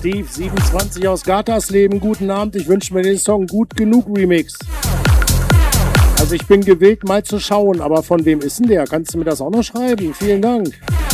Steve 27 aus Gartersleben, guten Abend. Ich wünsche mir den Song Gut Genug Remix. Also ich bin gewillt mal zu schauen, aber von wem ist denn der? Kannst du mir das auch noch schreiben? Vielen Dank.